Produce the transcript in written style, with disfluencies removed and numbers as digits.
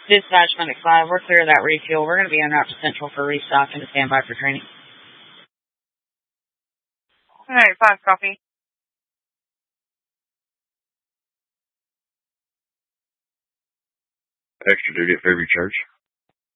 Dispatch Medic 5, we're clear of that refuel. We're going to be en route to Central for restock and to stand by for training. Alright, 5, copy. Extra duty at Fairview Church.